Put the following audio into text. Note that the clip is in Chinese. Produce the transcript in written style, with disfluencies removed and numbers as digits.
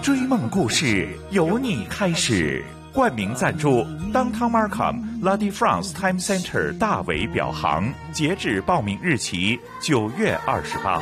追梦故事由你开始。冠名赞助 Downtown Markham、La France Time Center 大为表行，截止报名日期9月28号。